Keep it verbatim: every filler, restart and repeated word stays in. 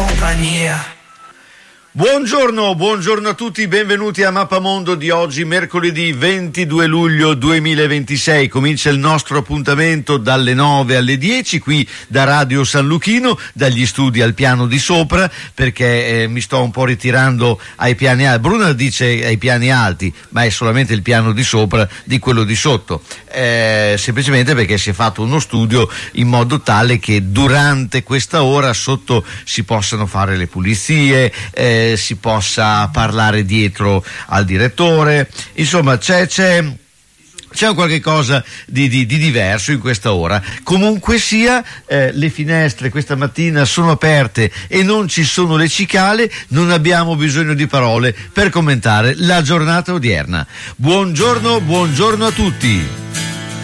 compagnia. Buongiorno, buongiorno a tutti, benvenuti a Mappamondo di oggi, mercoledì ventidue luglio duemilaventisei. Comincia il nostro appuntamento dalle nove alle dieci qui da Radio San Luchino, dagli studi al piano di sopra, perché eh, mi sto un po' ritirando ai piani alti. Bruna dice ai piani alti, ma è solamente il piano di sopra di quello di sotto, eh, semplicemente perché si è fatto uno studio in modo tale che durante questa ora sotto si possano fare le pulizie, eh, si possa parlare dietro al direttore, insomma c'è, c'è c'è qualche cosa di, di, di diverso in questa ora. Comunque sia, eh, le finestre questa mattina sono aperte e non ci sono le cicale, non abbiamo bisogno di parole per commentare la giornata odierna. Buongiorno, buongiorno a tutti.